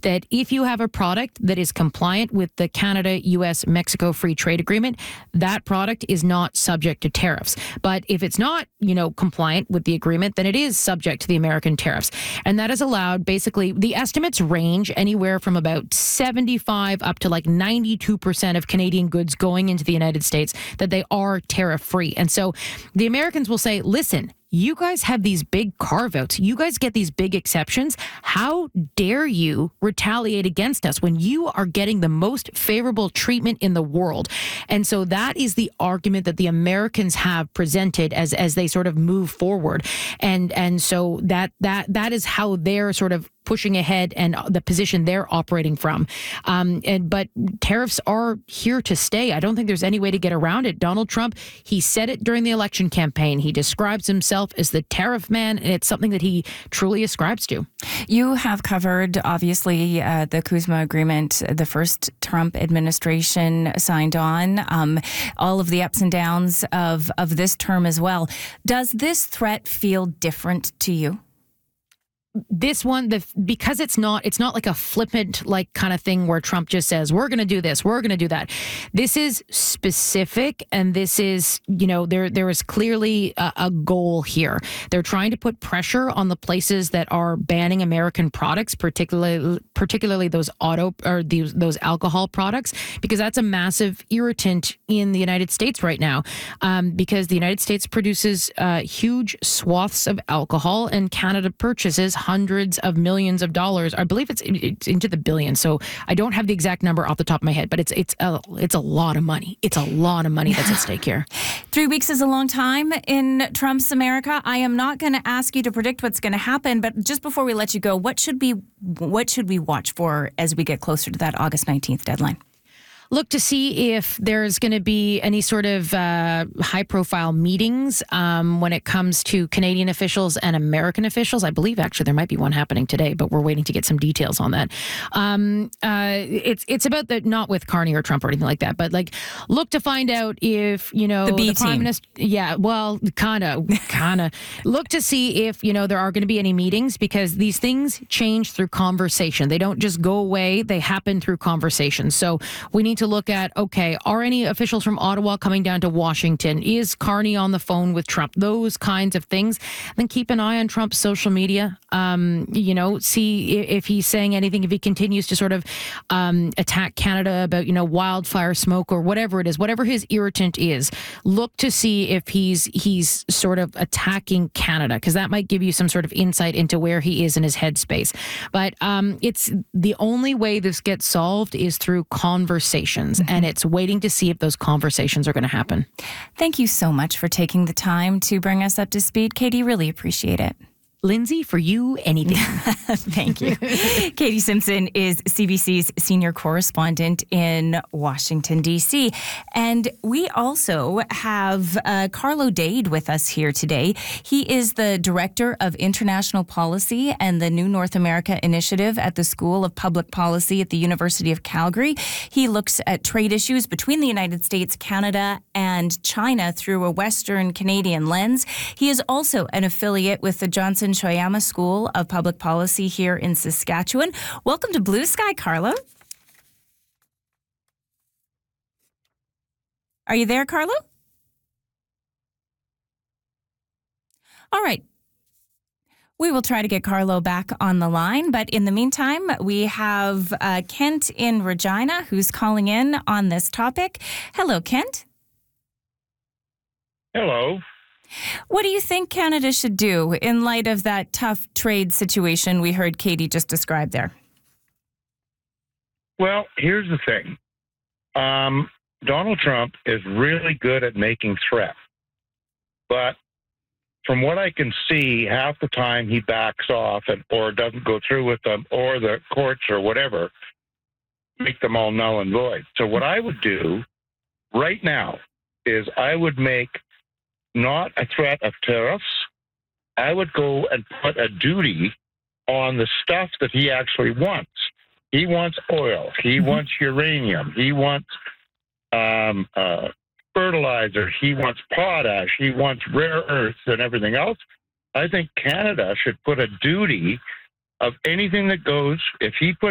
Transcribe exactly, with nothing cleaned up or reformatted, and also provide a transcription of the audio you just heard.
that if you have a product that is compliant with the Canada, U S, Mexico Free Trade Agreement, that product is not subject to tariffs. But if it's not, you know, compliant with the agreement, then it is subject to the American tariffs. And that is allowed, basically, the estimates range anywhere from about seventy-five up to like ninety-two percent of Canadian goods going into the United States that they are tariff free. And so the Americans will say, listen, you guys have these big carve-outs. You guys get these big exceptions. How dare you retaliate against us when you are getting the most favorable treatment in the world? And so that is the argument that the Americans have presented as as they sort of move forward. And and so that that that is how they're sort of pushing ahead and the position they're operating from. Um, and but tariffs are here to stay. I don't think there's any way to get around it. Donald Trump, he said it during the election campaign. He describes himself as the tariff man, and it's something that he truly ascribes to. You have covered, obviously, uh, the CUSMA agreement, the first Trump administration signed on, um, all of the ups and downs of, of this term as well. Does this threat feel different to you? This one, the because it's not, it's not like a flippant like kind of thing where Trump just says, we're going to do this, we're going to do that. This is specific, and this is, you know, there there is clearly a, a goal here. They're trying to put pressure on the places that are banning American products, particularly particularly those auto or these those alcohol products, because that's a massive irritant in the United States right now. Um, because the United States produces uh, huge swaths of alcohol, and Canada purchases hundreds of millions of dollars. I believe it's, it's into the billions. So I don't have the exact number off the top of my head, but it's it's a, it's a lot of money. It's a lot of money that's at stake here. Three weeks is a long time in Trump's America. I am not going to ask you to predict what's going to happen, but just before we let you go, what should we what should we watch for as we get closer to that August nineteenth deadline? Look to see if there's going to be any sort of uh, high-profile meetings um, when it comes to Canadian officials and American officials. I believe, actually, there might be one happening today, but we're waiting to get some details on that. Um, uh, it's it's about the, not with Carney or Trump or anything like that, but like look to find out if, you know, the B the Prime team. Minister, yeah, well, kind of, kind of. Look to see if, you know, there are going to be any meetings, because these things change through conversation. They don't just go away. They happen through conversation. So we need to look at, okay, are any officials from Ottawa coming down to Washington? Is Carney on the phone with Trump? Those kinds of things. Then keep an eye on Trump's social media. Um, you know, see if he's saying anything, if he continues to sort of um, attack Canada about, you know, wildfire smoke or whatever it is, whatever his irritant is. Look to see if he's he's sort of attacking Canada, because that might give you some sort of insight into where he is in his headspace. But um, it's the only way this gets solved is through conversation. Mm-hmm. And it's waiting to see if those conversations are going to happen. Thank you so much for taking the time to bring us up to speed, Katie. Really appreciate it. Lindsay, for you, anything. Thank you. Katie Simpson is C B C's senior correspondent in Washington, D C. And we also have uh, Carlo Dade with us here today. He is the Director of International Policy and the New North America Initiative at the School of Public Policy at the University of Calgary. He looks at trade issues between the United States, Canada, and China through a Western Canadian lens. He is also an affiliate with the Johnson Shoyama School of Public Policy here in Saskatchewan. Welcome to Blue Sky, Carlo. Are you there, Carlo? All right. We will try to get Carlo back on the line, but in the meantime, we have uh, Kent in Regina who's calling in on this topic. Hello, Kent. Hello. What do you think Canada should do in light of that tough trade situation we heard Katie just describe there? Well, here's the thing. Um, Donald Trump is really good at making threats. But from what I can see, half the time he backs off and or doesn't go through with them, or the courts or whatever make them all null and void. So what I would do right now is I would make not a threat of tariffs. I would go and put a duty on the stuff that he actually wants. He wants oil. He mm-hmm. wants uranium. He wants um, uh, fertilizer. He wants potash. He wants rare earths and everything else. I think Canada should put a duty of anything that goes, if he puts